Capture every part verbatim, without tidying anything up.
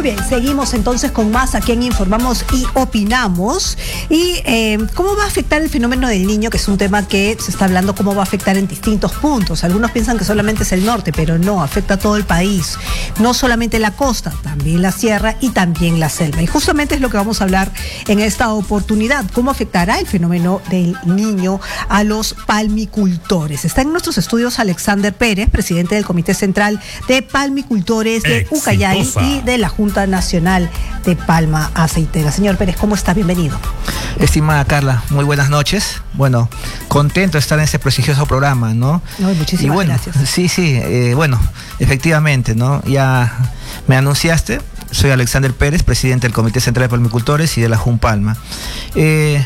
bien, seguimos entonces con más aquí en Informamos y Opinamos. Y eh, cómo va a afectar el fenómeno del Niño, que es un tema que se está hablando cómo va a afectar en distintos puntos. Algunos piensan que solamente es el norte, pero no, afecta a todo el país. No solamente la costa, también la sierra y también la selva. Y justamente es lo que vamos a hablar en esta oportunidad. ¿Cómo afectará el fenómeno del Niño a los palmicultores? Está en nuestros estudios Alexander Pérez, presidente del Comité Central de Palmicultores de Exitosa. Ucayali y de la Junta Nacional de Palma Aceitera. Señor Pérez, ¿cómo está? Bienvenido. Estimada Carla, muy buenas noches. Bueno, contento de estar en este prestigioso programa, ¿no? No, muchísimas y bueno, gracias. Sí, sí, eh, bueno, efectivamente, ¿no? Ya me anunciaste, soy Alexander Pérez, presidente del Comité Central de Palmicultores y de la Junpalma. Eh,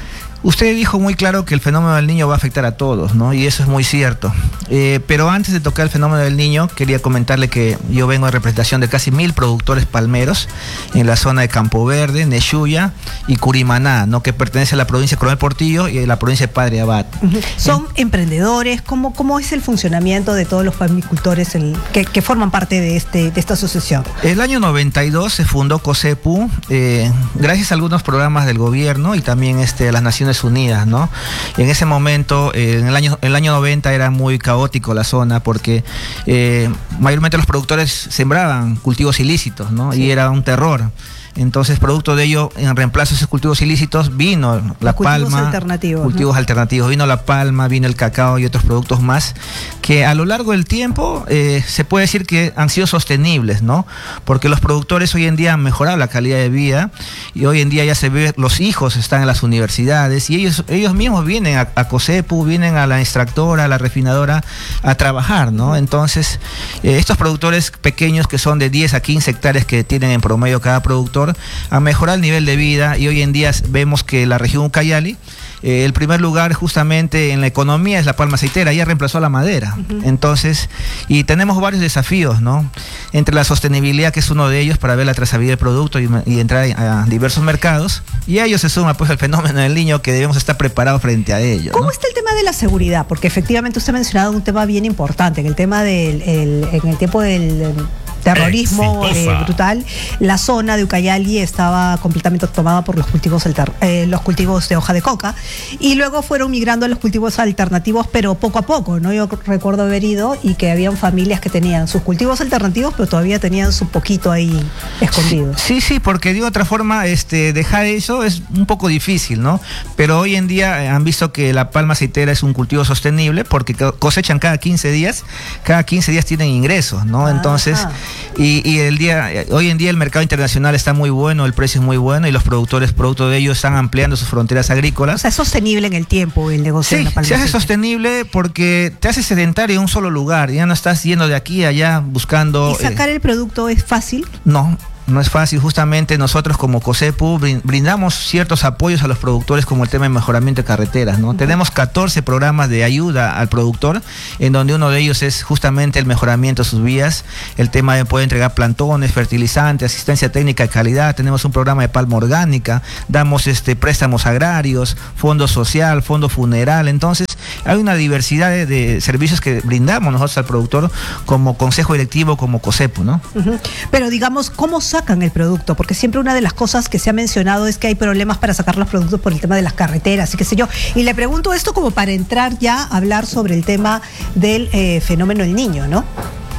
Usted dijo muy claro que el fenómeno del Niño va a afectar a todos, ¿no? Y eso es muy cierto. Eh, pero antes de tocar el fenómeno del Niño, quería comentarle que yo vengo en representación de casi mil productores palmeros en la zona de Campo Verde, Nexuya y Curimaná, ¿no? Que pertenece a la provincia de Coronel Portillo y a la provincia de Padre Abad. Uh-huh. ¿Son eh, emprendedores? ¿Cómo, cómo es el funcionamiento de todos los palmicultores el, que, que forman parte de, este, de esta asociación? El año noventa y dos se fundó COSEPU, eh, gracias a algunos programas del gobierno y también este, las Naciones Unidas, ¿no? En ese momento, eh, en el año, el año noventa era muy caótico la zona porque eh, mayormente los productores sembraban cultivos ilícitos, ¿no? Sí. Y era un terror. Entonces, producto de ello, en reemplazo de esos cultivos ilícitos, vino la cultivos palma, alternativos, cultivos ¿no? alternativos, vino la palma, vino el cacao y otros productos más, que a lo largo del tiempo eh, se puede decir que han sido sostenibles, ¿no? Porque los productores hoy en día han mejorado la calidad de vida y hoy en día ya se ve, los hijos están en las universidades y ellos, ellos mismos vienen a, a COSEPU, vienen a la extractora, a la refinadora a trabajar, ¿no? Entonces, eh, estos productores pequeños que son de diez a quince hectáreas que tienen en promedio cada productor, a mejorar el nivel de vida y hoy en día vemos que la región Ucayali, eh, el primer lugar justamente en la economía es la palma aceitera, ya reemplazó a la madera. Uh-huh. Entonces, y tenemos varios desafíos, ¿no? Entre la sostenibilidad, que es uno de ellos, para ver la trazabilidad del producto y, y entrar a, a diversos mercados, y a ello se suma pues el fenómeno del Niño, que debemos estar preparados frente a ello, ¿Cómo ¿no? está el tema de la seguridad? Porque efectivamente usted ha mencionado un tema bien importante, en el tema del, el, en el tiempo del terrorismo eh, brutal, la zona de Ucayali estaba completamente tomada por los cultivos alter, eh, los cultivos de hoja de coca y luego fueron migrando a los cultivos alternativos, pero poco a poco, ¿no? Yo recuerdo haber ido y que habían familias que tenían sus cultivos alternativos, pero todavía tenían su poquito ahí escondido. Sí, sí, porque de otra forma este, dejar eso es un poco difícil, ¿no? Pero hoy en día han visto que la palma aceitera es un cultivo sostenible porque cosechan cada quince días, cada quince días tienen ingresos, ¿no? Entonces, Ajá. Y, y el día, hoy en día el mercado internacional está muy bueno, el precio es muy bueno y los productores, producto de ello, están ampliando sus fronteras agrícolas. O sea, es sostenible en el tiempo el negocio. Sí, de la palma se hace aceitera. Sostenible porque te hace sedentario en un solo lugar, ya no estás yendo de aquí a allá buscando... ¿Y sacar eh, el producto es fácil? No. No es fácil, justamente nosotros como COSEPU brindamos ciertos apoyos a los productores como el tema de mejoramiento de carreteras, ¿no? Uh-huh. Tenemos catorce programas de ayuda al productor, en donde uno de ellos es justamente el mejoramiento de sus vías, el tema de poder entregar plantones, fertilizantes, asistencia técnica de calidad, tenemos un programa de palma orgánica, damos este préstamos agrarios, fondo social, fondo funeral, entonces hay una diversidad de, de servicios que brindamos nosotros al productor como consejo directivo, como COSEPU, ¿no? Uh-huh. Pero digamos, ¿cómo sacan el producto? Porque siempre una de las cosas que se ha mencionado es que hay problemas para sacar los productos por el tema de las carreteras y qué sé yo. Y le pregunto esto como para entrar ya a hablar sobre el tema del eh, fenómeno del Niño, ¿no?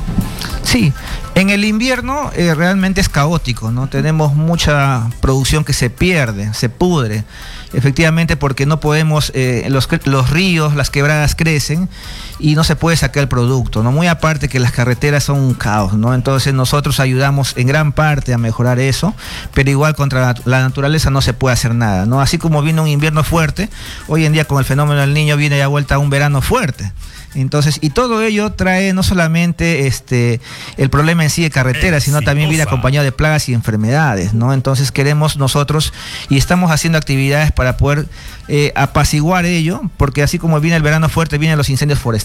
Sí, en el invierno eh, realmente es caótico, ¿no? Tenemos mucha producción que se pierde, se pudre, efectivamente porque no podemos, eh, los, los ríos, las quebradas crecen y no se puede sacar el producto, ¿no? Muy aparte que las carreteras son un caos, ¿no? Entonces nosotros ayudamos en gran parte a mejorar eso, pero igual contra la naturaleza no se puede hacer nada, ¿no? Así como vino un invierno fuerte, hoy en día con el fenómeno del Niño viene ya vuelta a un verano fuerte. Entonces, y todo ello trae no solamente este el problema en sí de carretera, sino también viene acompañado de plagas y enfermedades, ¿no? Entonces queremos nosotros, y estamos haciendo actividades para poder eh, apaciguar ello, porque así como viene el verano fuerte, vienen los incendios forestales.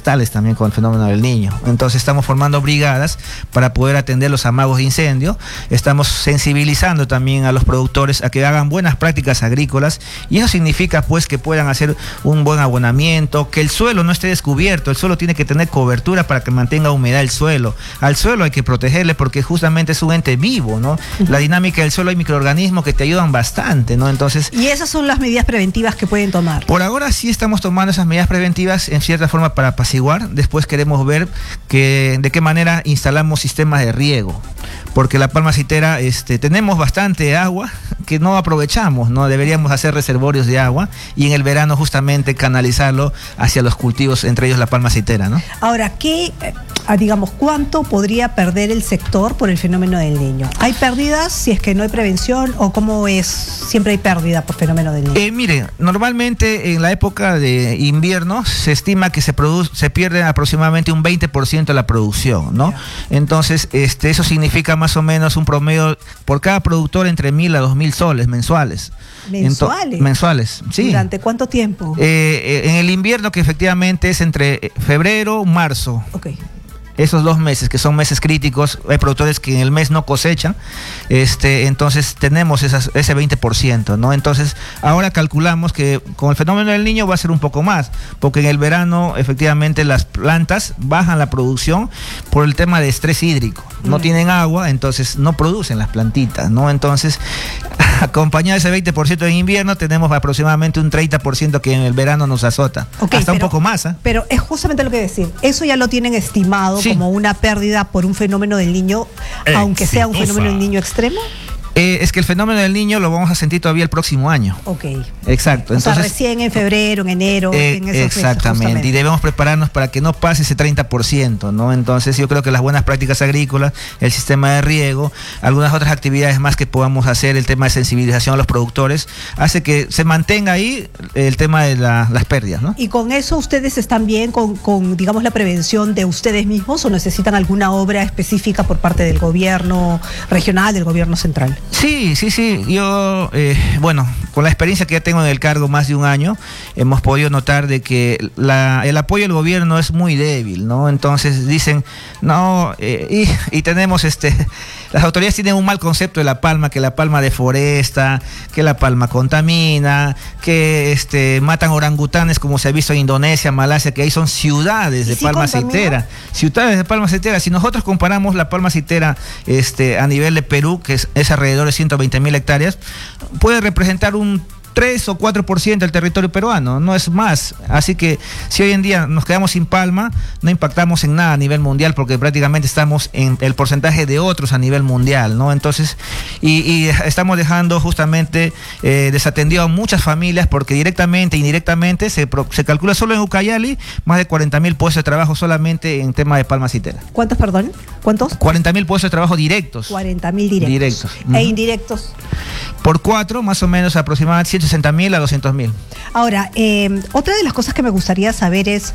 forestales también con el fenómeno del Niño. Entonces estamos formando brigadas para poder atender los amagos de incendio. Estamos sensibilizando también a los productores a que hagan buenas prácticas agrícolas, y eso significa pues que puedan hacer un buen abonamiento, que el suelo no esté descubierto. El suelo tiene que tener cobertura para que mantenga humedad el suelo. Al suelo hay que protegerle porque justamente es un ente vivo, ¿no? Uh-huh. La dinámica del suelo, hay microorganismos que te ayudan bastante, ¿no? Entonces, y esas son las medidas preventivas que pueden tomar. Por ahora sí estamos tomando esas medidas preventivas en cierta forma para apaciguar. Después queremos ver que, de qué manera instalamos sistemas de riego, porque la palma aceitera este, tenemos bastante agua que no aprovechamos, ¿no? Deberíamos hacer reservorios de agua y en el verano justamente canalizarlo hacia los cultivos, entre ellos la palma aceitera, ¿no? Ahora, ¿qué, digamos, cuánto podría perder el sector por el fenómeno del Niño? ¿Hay pérdidas si es que no hay prevención, o cómo es? ¿Siempre hay pérdida por fenómeno del Niño? Eh, mire, normalmente en la época de invierno se estima que se produce, se pierde aproximadamente un veinte por ciento de la producción, ¿no? Entonces, este, eso significa más o menos un promedio por cada productor entre mil a dos mil soles mensuales. ¿Mensuales? Ento- mensuales, sí. ¿Durante cuánto tiempo? Eh, eh, en el invierno, que efectivamente es entre febrero, marzo. Ok. Esos dos meses que son meses críticos, hay productores que en el mes no cosechan, este, entonces tenemos esas, ese veinte por ciento, ¿no? Entonces ahora calculamos que con el fenómeno del Niño va a ser un poco más, porque en el verano efectivamente las plantas bajan la producción por el tema de estrés hídrico, no mm. tienen agua, entonces no producen las plantitas, ¿no? Entonces, acompañado de ese veinte por ciento en invierno, tenemos aproximadamente un treinta por ciento que en el verano nos azota, okay, hasta pero, un poco más. ¿eh? Pero es justamente lo que decir, eso ya lo tienen estimado, sí, como una pérdida por un fenómeno del Niño, Exitosa. Aunque sea un fenómeno del Niño extremo. Eh, es que el fenómeno del Niño lo vamos a sentir todavía el próximo año. Ok. Exacto. O Entonces, sea, recién en febrero, en enero. Eh, en esos exactamente. Meses, y debemos prepararnos para que no pase ese treinta por ciento, ¿no? Entonces yo creo que las buenas prácticas agrícolas, el sistema de riego, algunas otras actividades más que podamos hacer, el tema de sensibilización a los productores, hace que se mantenga ahí el tema de la, las pérdidas, ¿no? ¿Y con eso ustedes están bien con, con, digamos, la prevención de ustedes mismos, o necesitan alguna obra específica por parte del gobierno regional, del gobierno central? Sí, sí, sí. Yo, eh, bueno, con la experiencia que ya tengo en el cargo más de un año, hemos podido notar de que la, el apoyo del gobierno es muy débil, ¿no? Entonces dicen, no, eh, y, y tenemos este, las autoridades tienen un mal concepto de la palma, que la palma deforesta, que la palma contamina, que este, matan orangutanes, como se ha visto en Indonesia, Malasia, que ahí son ciudades de sí palma aceitera, ciudades de palma aceitera. Si nosotros comparamos la palma aceitera este, a nivel de Perú, que es, es alrededor de ciento veinte mil hectáreas, puede representar un tres o cuatro por ciento del territorio peruano, no es más. Así que si hoy en día nos quedamos sin palma, no impactamos en nada a nivel mundial, porque prácticamente estamos en el porcentaje de otros a nivel mundial, ¿no? Entonces, y, y estamos dejando justamente eh, desatendido a muchas familias, porque directamente e indirectamente se, se calcula solo en Ucayali más de cuarenta mil puestos de trabajo solamente en tema de palma aceitera. ¿Cuántos, perdón? ¿Cuántos? cuarenta mil puestos de trabajo directos. cuarenta mil directos. Directos. ¿E uh-huh. indirectos? Por cuatro, más o menos aproximadamente ciento sesenta mil a doscientos mil. Ahora, eh, otra de las cosas que me gustaría saber es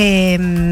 eh,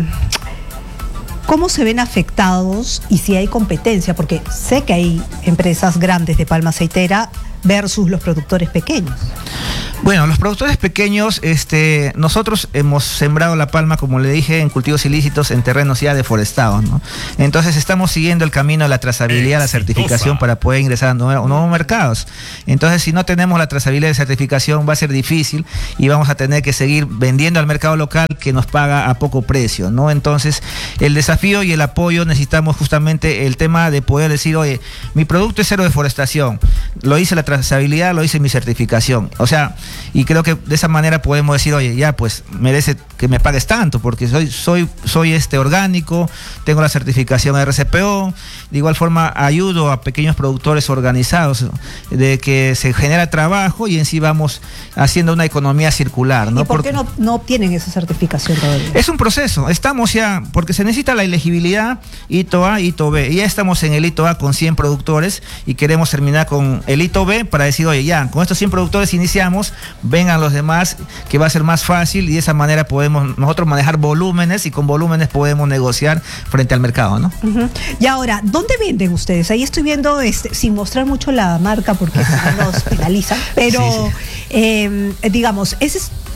cómo se ven afectados y si hay competencia, porque sé que hay empresas grandes de palma aceitera versus los productores pequeños. Bueno, los productores pequeños, este, nosotros hemos sembrado la palma, como le dije, en cultivos ilícitos, en terrenos ya deforestados, ¿no? Entonces estamos siguiendo el camino de la trazabilidad, la certificación para poder ingresar a nuevos, nuevos mercados. Entonces, si no tenemos la trazabilidad de certificación, va a ser difícil y vamos a tener que seguir vendiendo al mercado local, que nos paga a poco precio, ¿no? Entonces, el desafío y el apoyo, necesitamos justamente el tema de poder decir, oye, mi producto es cero deforestación, lo hice la trazabilidad, lo hice mi certificación. O sea, y creo que de esa manera podemos decir, oye, ya pues merece que me pagues tanto, porque soy soy soy este orgánico, tengo la certificación R C P O. De igual forma ayudo a pequeños productores organizados, de que se genera trabajo y en sí vamos haciendo una economía circular, ¿no? ¿Y por qué no, no obtienen esa certificación todavía? Es un proceso, estamos ya, porque se necesita la elegibilidad hito A, hito B, y ya estamos en el hito A con cien productores y queremos terminar con el hito B para decir, oye, ya, con estos cien productores iniciamos, vengan los demás, que va a ser más fácil, y de esa manera podemos nosotros manejar volúmenes, y con volúmenes podemos negociar frente al mercado, ¿no? Uh-huh. Y ahora, ¿dónde venden ustedes? Ahí estoy viendo, este, sin mostrar mucho la marca porque nos penalizan, pero sí, sí. Eh, digamos, ese es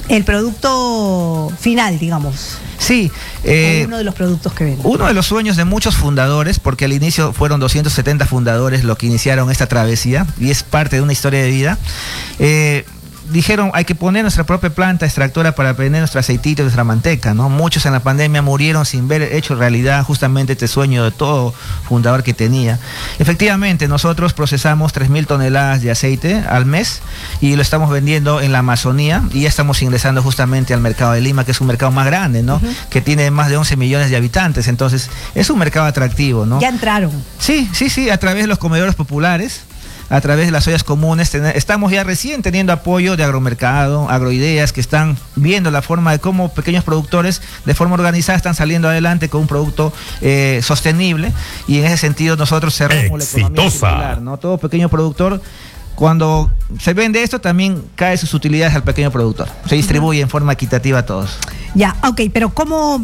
el producto final, digamos. Sí. Eh, uno de los productos que venden. Uno de los sueños de muchos fundadores, porque al inicio fueron doscientos setenta fundadores los que iniciaron esta travesía, y es parte de una historia de vida. Eh, dijeron, hay que poner nuestra propia planta extractora para vender nuestro aceitito y nuestra manteca, ¿no? Muchos en la pandemia murieron sin ver hecho realidad justamente este sueño de todo fundador que tenía. Efectivamente, nosotros procesamos tres mil toneladas de aceite al mes y lo estamos vendiendo en la Amazonía, y ya estamos ingresando justamente al mercado de Lima, que es un mercado más grande, ¿no? Uh-huh. Que tiene más de once millones de habitantes, entonces es un mercado atractivo, ¿no? Ya entraron. Sí, sí, sí, a través de los comedores populares, a través de las ollas comunes. Ten, estamos ya recién teniendo apoyo de Agromercado, Agroideas, que están viendo la forma de cómo pequeños productores de forma organizada están saliendo adelante con un producto eh, sostenible, y en ese sentido nosotros cerramos la economía circular, ¿no? Todo pequeño productor, cuando se vende esto, también cae sus utilidades al pequeño productor, se distribuye en forma equitativa a todos. Ya, ok, pero ¿cómo,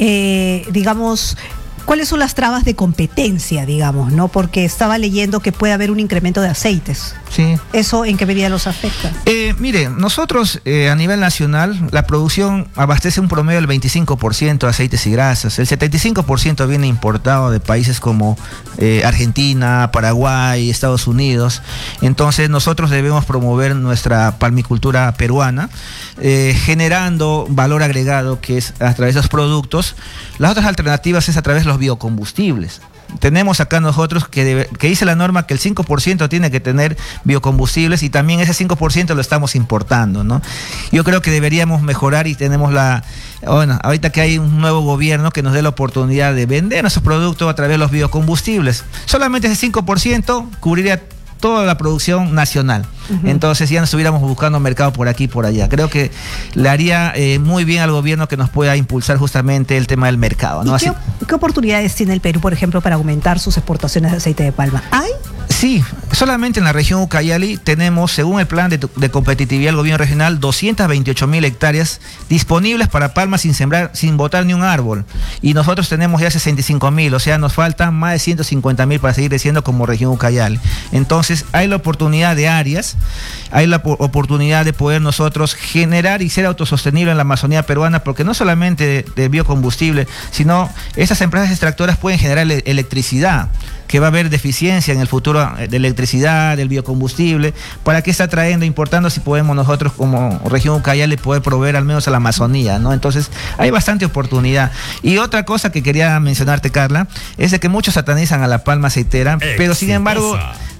eh, digamos... ¿cuáles son las trabas de competencia, digamos, no? Porque estaba leyendo que puede haber un incremento de aceites. Sí. ¿Eso en qué medida los afecta? Eh, mire, nosotros eh, a nivel nacional, la producción abastece un promedio del veinticinco por ciento de aceites y grasas. El setenta y cinco por ciento viene importado de países como eh, Argentina, Paraguay, Estados Unidos. Entonces nosotros debemos promover nuestra palmicultura peruana, eh, generando valor agregado, que es a través de los productos. Las otras alternativas es a través de los biocombustibles. Tenemos acá nosotros que, debe, que dice la norma que el cinco por ciento tiene que tener biocombustibles, y también ese cinco por ciento lo estamos importando, ¿no? Yo creo que deberíamos mejorar, y tenemos la... Bueno, ahorita que hay un nuevo gobierno que nos dé la oportunidad de vender nuestros productos a través de los biocombustibles. Solamente ese cinco por ciento cubriría toda la producción nacional. Uh-huh. Entonces ya no estuviéramos buscando mercado por aquí y por allá. Creo que le haría eh, muy bien al gobierno que nos pueda impulsar justamente el tema del mercado, ¿no? ¿Y qué, Así, qué oportunidades tiene el Perú, por ejemplo, para aumentar sus exportaciones de aceite de palma? ¿Hay? Sí, solamente en la región Ucayali tenemos, según el plan de, de competitividad del gobierno regional, doscientas veintiocho mil hectáreas disponibles para palma sin sembrar, sin botar ni un árbol. Y nosotros tenemos ya sesenta y cinco mil, o sea, nos faltan más de ciento cincuenta mil para seguir creciendo como región Ucayali. Entonces, hay la oportunidad de áreas, hay la oportunidad de poder nosotros generar y ser autosostenible en la Amazonía peruana, porque no solamente de, de biocombustible, sino estas empresas extractoras pueden generar le- electricidad, que va a haber deficiencia en el futuro de electricidad, del biocombustible. ¿Para qué está trayendo, importando, si podemos nosotros como región Ucayali poder proveer al menos a la Amazonía, ¿no? Entonces hay bastante oportunidad. Y otra cosa que quería mencionarte, Carla, es de que muchos satanizan a la palma aceitera, Exitosa. Pero sin embargo,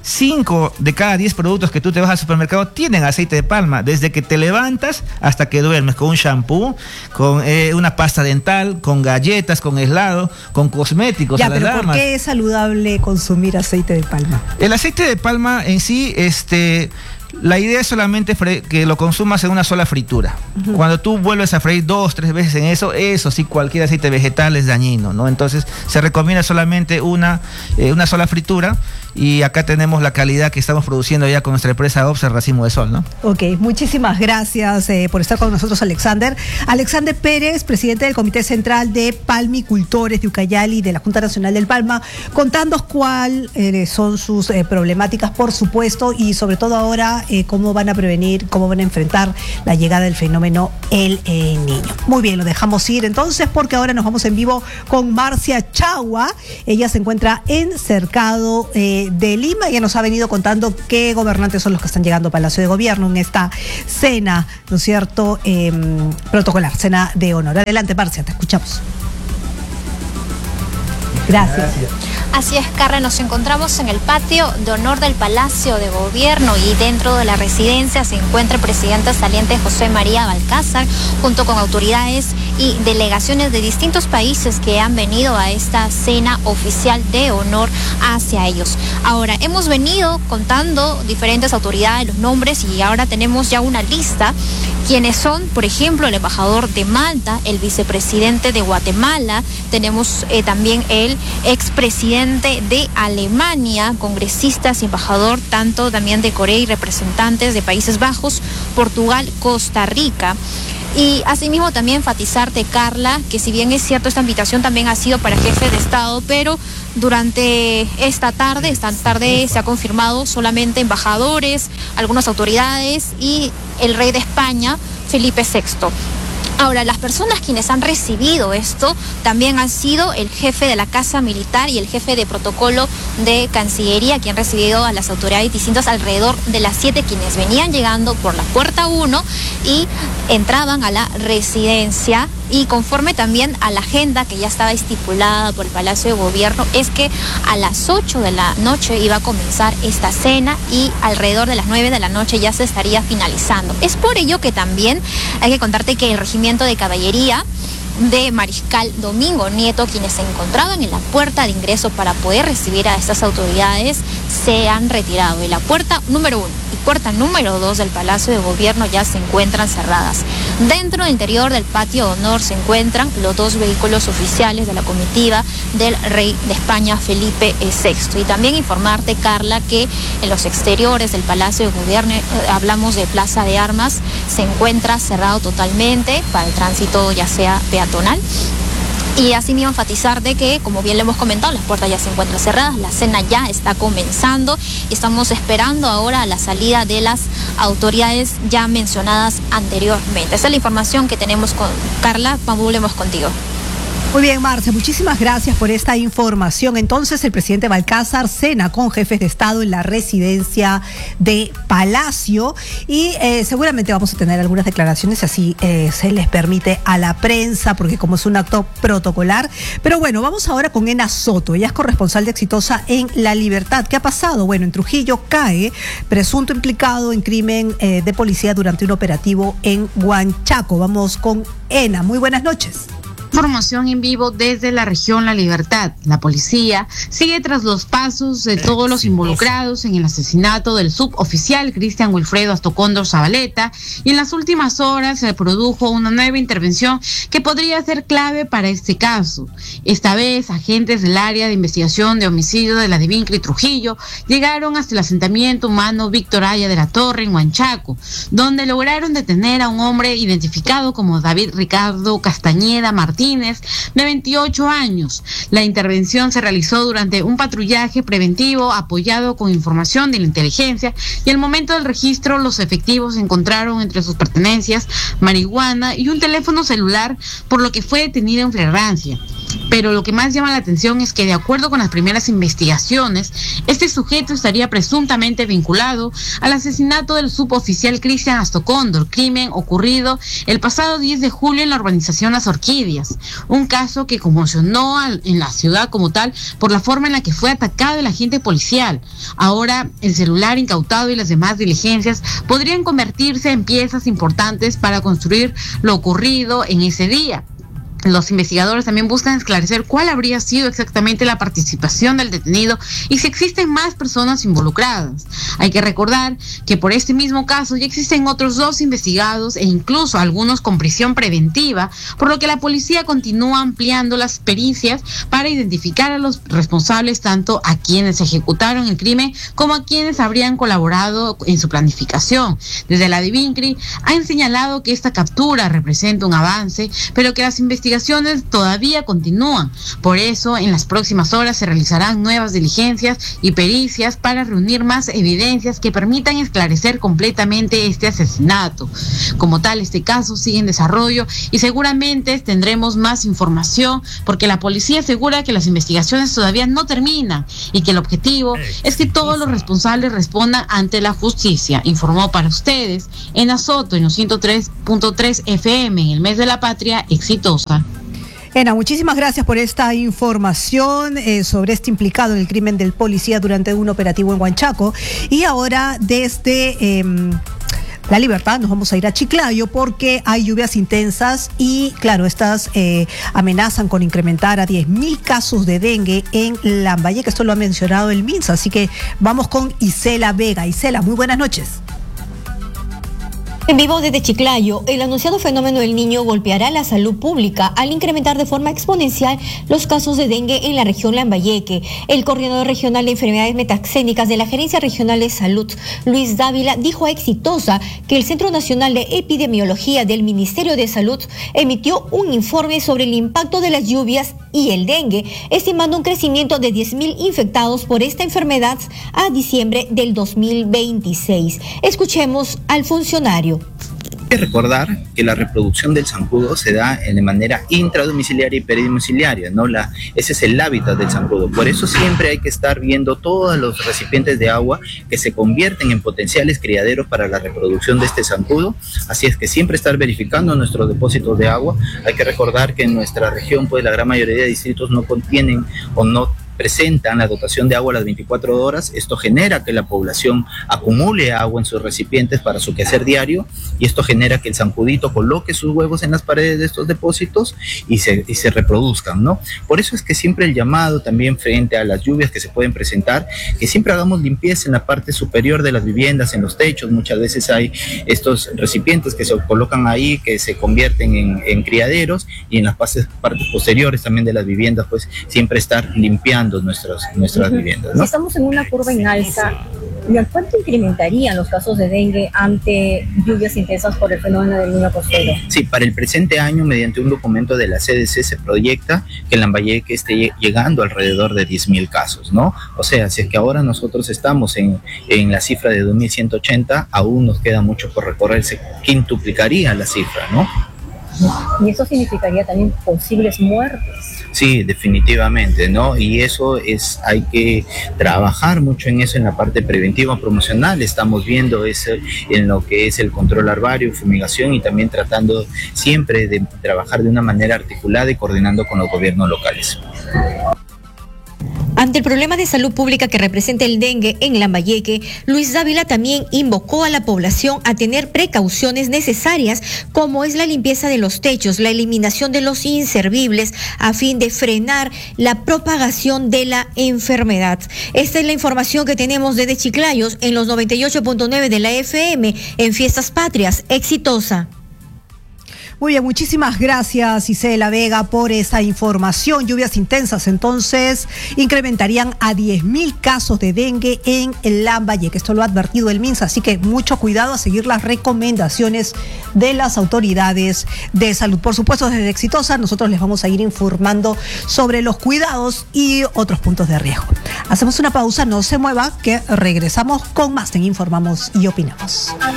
cinco de cada diez productos que tú te vas al supermercado tienen aceite de palma, desde que te levantas hasta que duermes, con un shampoo, con eh, una pasta dental, con galletas, con helado, con cosméticos. Ya, a las pero damas. ¿por qué es saludable consumir aceite de palma? El aceite de palma en sí, este... la idea es solamente fre- que lo consumas en una sola fritura. Uh-huh. Cuando tú vuelves a freír dos, tres veces en eso, eso sí, cualquier aceite vegetal es dañino, ¿no? Entonces se recomienda solamente una, eh, una sola fritura, y acá tenemos la calidad que estamos produciendo ya con nuestra empresa Obser Racimo de Sol, ¿no? Ok, muchísimas gracias eh, por estar con nosotros, Alexander. Alexander Pérez, presidente del Comité Central de Palmicultores de Ucayali, de la Junta Nacional del Palma, contándonos cuáles eh, son sus eh, problemáticas, por supuesto, y sobre todo ahora eh, cómo van a prevenir, cómo van a enfrentar la llegada del fenómeno El eh, Niño. Muy bien, lo dejamos ir entonces, porque ahora nos vamos en vivo con Marcia Chagua. Ella se encuentra en Cercado eh, de Lima. Ella nos ha venido contando qué gobernantes son los que están llegando a Palacio de Gobierno en esta cena, ¿no es cierto?, eh, protocolar, cena de honor. Adelante, Marcia, te escuchamos. Gracias. Gracias. Así es, Carla, nos encontramos en el patio de honor del Palacio de Gobierno, y dentro de la residencia se encuentra el presidente saliente José María Balcázar, junto con autoridades y delegaciones de distintos países que han venido a esta cena oficial de honor hacia ellos. Ahora, hemos venido contando diferentes autoridades, los nombres, y ahora tenemos ya una lista. Quienes son, por ejemplo, el embajador de Malta, el vicepresidente de Guatemala, tenemos eh, también el expresidente de Alemania, congresistas y embajador tanto también de Corea y representantes de Países Bajos, Portugal, Costa Rica. Y asimismo también enfatizarte, Carla, que si bien es cierto, esta invitación también ha sido para jefe de Estado, pero durante esta tarde, esta tarde se ha confirmado solamente embajadores, algunas autoridades y el rey de España, Felipe sexto. Ahora, las personas quienes han recibido esto también han sido el jefe de la Casa Militar y el jefe de protocolo de Cancillería, quien han recibido a las autoridades distintas alrededor de las siete, quienes venían llegando por la puerta uno y entraban a la residencia. Y conforme también a la agenda que ya estaba estipulada por el Palacio de Gobierno, es que a las ocho de la noche iba a comenzar esta cena y alrededor de las nueve de la noche ya se estaría finalizando. Es por ello que también hay que contarte que el Regimiento de Caballería de Mariscal Domingo Nieto, quienes se encontraban en la puerta de ingreso para poder recibir a estas autoridades, se han retirado. Y la puerta número uno y puerta número dos del Palacio de Gobierno ya se encuentran cerradas. Dentro del interior del patio de honor se encuentran los dos vehículos oficiales de la comitiva del rey de España, Felipe sexto. Y también informarte, Carla, que en los exteriores del Palacio de Gobierno, eh, hablamos de Plaza de Armas, se encuentra cerrado totalmente para el tránsito, ya sea peatonal. Y asimismo enfatizar de que, como bien le hemos comentado, las puertas ya se encuentran cerradas, la cena ya está comenzando y estamos esperando ahora la salida de las autoridades ya mencionadas anteriormente. Esa es la información que tenemos con Carla. Volvemos contigo. Muy bien, Marce, muchísimas gracias por esta información. Entonces, el presidente Balcázar cena con jefes de Estado en la residencia de Palacio y eh, seguramente vamos a tener algunas declaraciones, así eh, se les permite a la prensa, porque como es un acto protocolar. Pero bueno, vamos ahora con Ena Soto. Ella es corresponsal de Exitosa en La Libertad. ¿Qué ha pasado? Bueno, en Trujillo cae presunto implicado en crimen eh, de policía durante un operativo en Huanchaco. Vamos con Ena. Muy buenas noches. Información en vivo desde la región La Libertad. La policía sigue tras los pasos de todos los involucrados en el asesinato del suboficial Cristian Wilfredo Astocondor Zabaleta, y en las últimas horas se produjo una nueva intervención que podría ser clave para este caso. Esta vez, agentes del área de investigación de homicidio de la Divincri Trujillo llegaron hasta el asentamiento humano Víctor Aya de la Torre en Huanchaco, donde lograron detener a un hombre identificado como David Ricardo Castañeda Martínez, de veintiocho años. La intervención se realizó durante un patrullaje preventivo apoyado con información de la inteligencia, y al momento del registro los efectivos encontraron entre sus pertenencias marihuana y un teléfono celular, por lo que fue detenido en flagrancia. Pero lo que más llama la atención es que, de acuerdo con las primeras investigaciones, este sujeto estaría presuntamente vinculado al asesinato del suboficial Cristian Astocondor, crimen ocurrido el pasado diez de julio en la urbanización Las Orquídeas, un caso que conmocionó al, en la ciudad como tal por la forma en la que fue atacado el agente policial. Ahora, el celular incautado y las demás diligencias podrían convertirse en piezas importantes para construir lo ocurrido en ese día. Los investigadores también buscan esclarecer cuál habría sido exactamente la participación del detenido y si existen más personas involucradas. Hay que recordar que por este mismo caso ya existen otros dos investigados e incluso algunos con prisión preventiva, por lo que la policía continúa ampliando las pericias para identificar a los responsables, tanto a quienes ejecutaron el crimen como a quienes habrían colaborado en su planificación. Desde la Divincri han señalado que esta captura representa un avance, pero que las investigaciones todavía continúan. Por eso, en las próximas horas se realizarán nuevas diligencias y pericias para reunir más evidencias que permitan esclarecer completamente este asesinato. Como tal, este caso sigue en desarrollo y seguramente tendremos más información, porque la policía asegura que las investigaciones todavía no terminan y que el objetivo es que todos los responsables respondan ante la justicia. Informó para ustedes Ena Soto en los ciento tres punto tres F M en el mes de la patria, Exitosa. Ena, muchísimas gracias por esta información eh, sobre este implicado en el crimen del policía durante un operativo en Huanchaco. Y ahora desde eh, La Libertad nos vamos a ir a Chiclayo, porque hay lluvias intensas y claro, estas eh, amenazan con incrementar a diez mil casos de dengue en Lambayeque. Esto lo ha mencionado el MINSA, así que vamos con Isela Vega. Isela, muy buenas noches. En vivo desde Chiclayo, el anunciado fenómeno del Niño golpeará la salud pública al incrementar de forma exponencial los casos de dengue en la región Lambayeque. El coordinador regional de enfermedades metaxénicas de la Gerencia Regional de Salud, Luis Dávila, dijo a Exitosa que el Centro Nacional de Epidemiología del Ministerio de Salud emitió un informe sobre el impacto de las lluvias y el dengue, estimando un crecimiento de diez mil infectados por esta enfermedad a diciembre del dos mil veintiséis. Escuchemos al funcionario. que recordar que la reproducción del zancudo se da de manera intradomiciliaria y peridomiciliaria, ¿no? La, ese es el hábitat del zancudo. Por eso siempre hay que estar viendo todos los recipientes de agua que se convierten en potenciales criaderos para la reproducción de este zancudo. Así es que siempre estar verificando nuestros depósitos de agua. Hay que recordar que en nuestra región, pues la gran mayoría de distritos no contienen o no presentan la dotación de agua a las veinticuatro horas. Esto genera que la población acumule agua en sus recipientes para su quehacer diario, y esto genera que el zancudito coloque sus huevos en las paredes de estos depósitos y se, y se reproduzcan, ¿no? Por eso es que siempre el llamado también frente a las lluvias que se pueden presentar, que siempre hagamos limpieza en la parte superior de las viviendas, en los techos. Muchas veces hay estos recipientes que se colocan ahí, que se convierten en, en criaderos, y en las partes, partes posteriores también de las viviendas, pues siempre estar limpiando nuestras, nuestras uh-huh. viviendas, ¿no? Si estamos en una curva en alza, ¿a cuánto incrementarían los casos de dengue ante lluvias intensas por el fenómeno del Niño costero? Sí, para el presente año, mediante un documento de la C D C, se proyecta que el Lambayeque esté llegando alrededor de diez mil casos, ¿no? O sea, si es que ahora nosotros estamos en, en la cifra de dos mil ciento ochenta, aún nos queda mucho por recorrer, se quintuplicaría la cifra, ¿no? Y eso significaría también posibles muertes. Sí, definitivamente, ¿no? Y eso es, hay que trabajar mucho en eso, en la parte preventiva, promocional. Estamos viendo eso en lo que es el control larvario, fumigación, y también tratando siempre de trabajar de una manera articulada y coordinando con los gobiernos locales. Ante el problema de salud pública que representa el dengue en Lambayeque, Luis Dávila también invocó a la población a tener precauciones necesarias, como es la limpieza de los techos, la eliminación de los inservibles, a fin de frenar la propagación de la enfermedad. Esta es la información que tenemos desde Chiclayos en los noventa y ocho punto nueve de la F M en Fiestas Patrias. Exitosa. Muy bien, muchísimas gracias, Isela Vega, por esa información. Lluvias intensas, entonces, incrementarían a diez mil casos de dengue en el Lambayeque. Esto lo ha advertido el MINSA, así que mucho cuidado a seguir las recomendaciones de las autoridades de salud. Por supuesto, desde Exitosa, nosotros les vamos a ir informando sobre los cuidados y otros puntos de riesgo. Hacemos una pausa, no se mueva, que regresamos con más en Informamos y Opinamos.